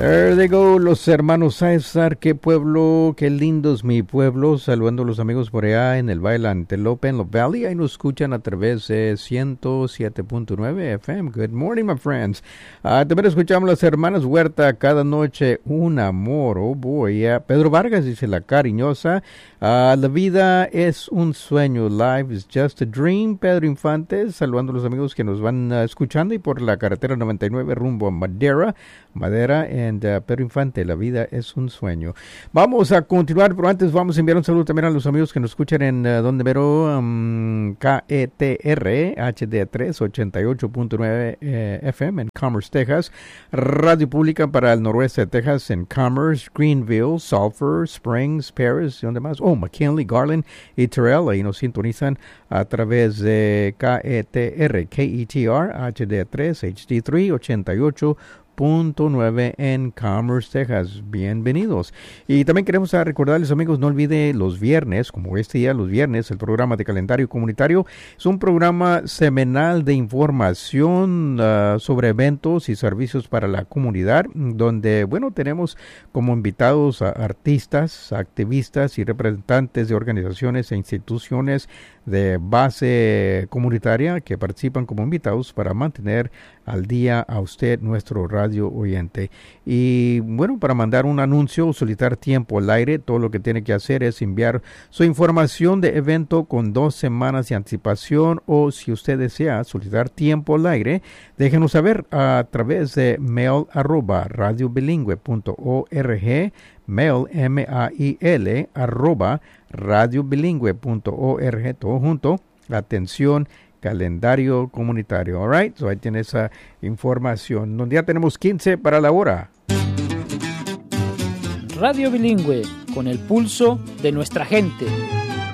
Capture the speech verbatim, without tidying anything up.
There they go, los hermanos César, qué pueblo, qué lindo es mi pueblo, saludando a los amigos por allá en el Valle Antelope, en Love Valley, ahí nos escuchan a través de ciento siete punto nueve F M. Good morning, my friends. Uh, también escuchamos las hermanas Huerta, cada noche un amor, oh boy, yeah. Pedro Vargas dice la cariñosa, uh, la vida es un sueño, life is just a dream. Pedro Infante, saludando a los amigos que nos van uh, escuchando y por la carretera noventa y nueve rumbo a Madera, Madera, and uh, Pedro Infante, la vida es un sueño. Vamos a continuar, pero antes vamos a enviar un saludo también a los amigos que nos escuchan en uh, donde mero um, K E T R H D tres ochenta y ocho punto nueve eh, F M en Commerce, Texas. Radio Pública para el noroeste de Texas en Commerce, Greenville, Sulphur, Springs, Paris y donde más. Oh, McKinley, Garland y Terrell, ahí nos sintonizan a través de K E T R, K E T R, H D tres, H D tres, ochenta y ocho punto nueve en Commerce, Texas. Bienvenidos. Y también queremos recordarles, amigos, no olvide los viernes, como este día, los viernes, el programa de calendario comunitario es un programa semanal de información uh, sobre eventos y servicios para la comunidad, donde, bueno, tenemos como invitados a artistas, activistas y representantes de organizaciones e instituciones de base comunitaria que participan como invitados para mantener al día a usted, nuestro radio oyente. Y bueno, para mandar un anuncio o solicitar tiempo al aire, todo lo que tiene que hacer es enviar su información de evento con dos semanas de anticipación, o si usted desea solicitar tiempo al aire, déjenos saber a través de mail arroba radiobilingüe punto org, mail, M A I L, arroba radiobilingüe punto org, todo junto. Atención, calendario comunitario. All right, so ahí tiene esa información. Donde ya tenemos quince para la hora. Radio Bilingüe, con el pulso de nuestra gente.